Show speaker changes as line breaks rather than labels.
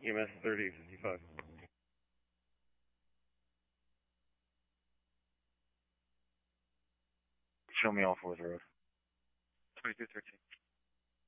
EMS 3055.
Show me all 4th Road.
2213.